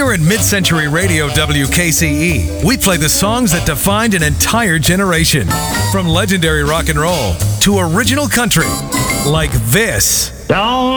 Here at Mid-Century Radio WKCE, we play the songs that defined an entire generation. From legendary rock and roll to original country, like this. Don't